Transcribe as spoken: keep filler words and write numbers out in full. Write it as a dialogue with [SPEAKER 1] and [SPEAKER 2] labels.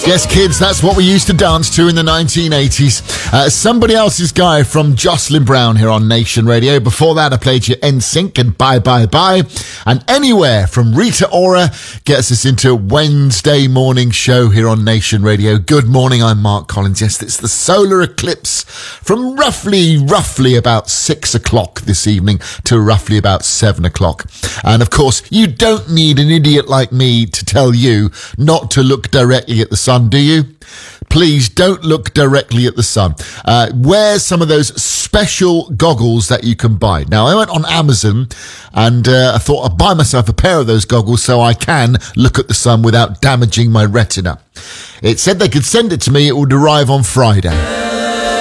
[SPEAKER 1] Yes, kids, that's what we used to dance to in the nineteen eighties. Uh, Somebody Else's Guy from Jocelyn Brown here on Nation Radio. Before that, I played you N Sync and Bye Bye Bye. And Anywhere from Rita Ora gets us into Wednesday morning show here on Nation Radio. Good morning, I'm Mark Collins. Yes, it's the solar eclipse from roughly, roughly about six o'clock this evening to roughly about seven o'clock. And of course, you don't need an idiot like me to tell you not to look directly at the sun, do you? Please don't look directly at the sun. Uh, wear some of those special goggles that you can buy. Now, I went on Amazon and uh, I thought I'd buy myself a pair of those goggles so I can look at the sun without damaging my retina. It said they could send it to me. It would arrive on Friday.